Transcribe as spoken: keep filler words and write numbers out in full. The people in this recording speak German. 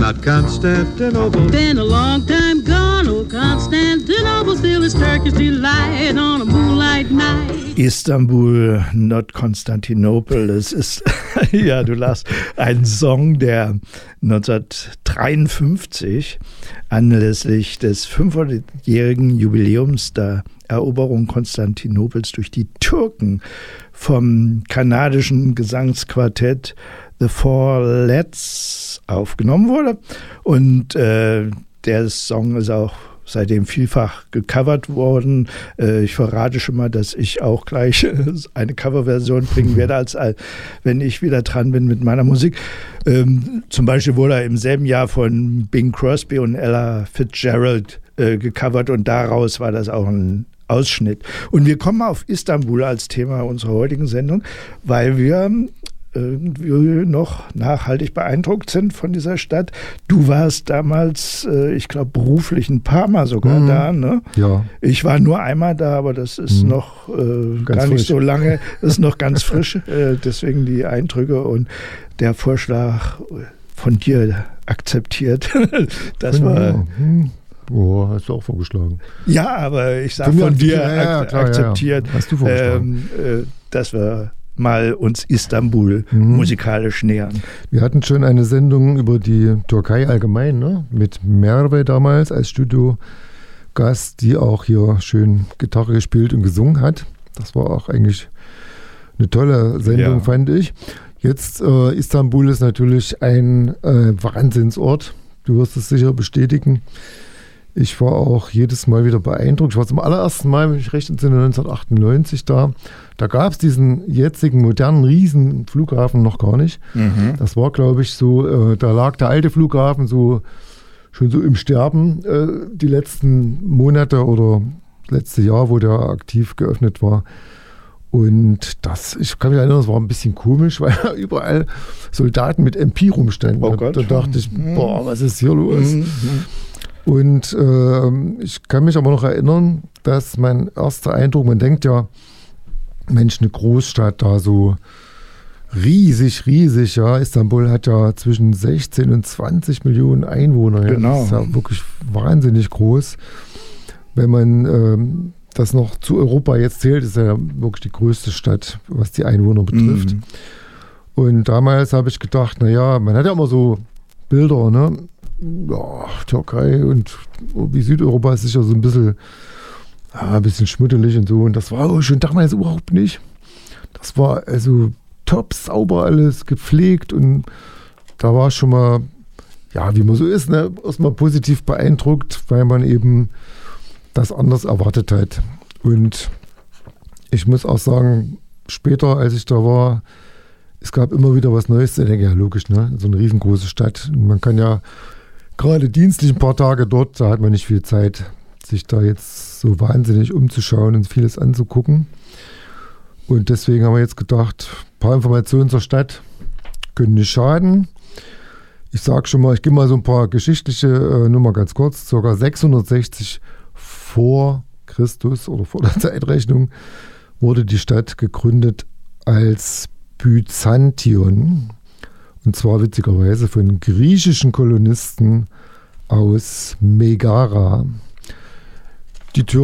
about Constantinople. Been a long time gone, oh Constantinople, still is Turkish delight on a moonlight night. Istanbul, not Konstantinopel. Es ist, ja, du lachst, ein Song, der neunzehnhundertdreiundfünfzig anlässlich des fünfhundertjährigen Jubiläums der Eroberung Konstantinopels durch die Türken vom kanadischen Gesangsquartett The Four Lads aufgenommen wurde. Und äh, der Song ist auch seitdem vielfach gecovert worden. Äh, ich verrate schon mal, dass ich auch gleich eine Coverversion bringen werde, als, als wenn ich wieder dran bin mit meiner Musik. Ähm, zum Beispiel wurde er im selben Jahr von Bing Crosby und Ella Fitzgerald äh, gecovert und daraus war das auch ein Ausschnitt. Und wir kommen auf Istanbul als Thema unserer heutigen Sendung, weil wir irgendwie noch nachhaltig beeindruckt sind von dieser Stadt. Du warst damals, äh, ich glaube, beruflich ein paar Mal sogar mhm. da. Ne? Ja. Ich war nur einmal da, aber das ist mhm. noch äh, gar nicht frisch. so lange. Das ist noch ganz frisch. Äh, deswegen die Eindrücke und der Vorschlag von dir akzeptiert. Das genau. war... Mhm. Oh, hast du auch vorgeschlagen. Ja, aber ich sage von dir ja, ja, klar, akzeptiert. Ja, ja. Hast du vorgeschlagen. Ähm, äh, das war... mal uns Istanbul mhm. musikalisch nähern. Wir hatten schon eine Sendung über die Türkei allgemein, ne? Mit Merve damals als Studiogast, die auch hier schön Gitarre gespielt und gesungen hat. Das war auch eigentlich eine tolle Sendung, ja. fand ich. Jetzt äh, Istanbul ist natürlich ein äh, Wahnsinnsort. Du wirst es sicher bestätigen. Ich war auch jedes Mal wieder beeindruckt. Ich war zum allerersten Mal, wenn ich recht entsinne, neunzehnhundertachtundneunzig da. Da gab es diesen jetzigen modernen riesen Flughafen noch gar nicht. Mhm. Das war, glaube ich, so, äh, da lag der alte Flughafen so schon so im Sterben äh, die letzten Monate oder das letzte Jahr, wo der aktiv geöffnet war. Und das, ich kann mich erinnern, das war ein bisschen komisch, weil da überall Soldaten mit M P rumstanden. Oh Gott. Da dachte ich, boah, was ist hier los? Mhm. Und äh, ich kann mich aber noch erinnern, dass mein erster Eindruck, man denkt ja, Mensch, eine Großstadt da so riesig, riesig, ja. Istanbul hat ja zwischen sechzehn und zwanzig Millionen Einwohner. Ja. Genau. Das ist ja wirklich wahnsinnig groß. Wenn man ähm, das noch zu Europa jetzt zählt, ist ja wirklich die größte Stadt, was die Einwohner betrifft. Mhm. Und damals habe ich gedacht, naja, man hat ja immer so Bilder, ne? Ja, Türkei und wie Südeuropa ist sicher so ein bisschen, ja, ein bisschen schmuddelig und so. Und das war auch schon damals überhaupt nicht. Das war also top sauber alles, gepflegt und da war schon mal, ja, wie man so ist, ne, erstmal positiv beeindruckt, weil man eben das anders erwartet hat. Und ich muss auch sagen, später, als ich da war, es gab immer wieder was Neues. Ich denke, ja, logisch, ne? So eine riesengroße Stadt. Und man kann ja gerade dienstlich ein paar Tage dort, da hat man nicht viel Zeit, sich da jetzt so wahnsinnig umzuschauen und vieles anzugucken. Und deswegen haben wir jetzt gedacht, ein paar Informationen zur Stadt können nicht schaden. Ich sage schon mal, ich gebe mal so ein paar geschichtliche, äh, nur mal ganz kurz, ca. sechshundertsechzig vor Christus oder vor der Zeitrechnung wurde die Stadt gegründet als Byzantion. Und zwar witzigerweise von griechischen Kolonisten aus Megara. Die Türken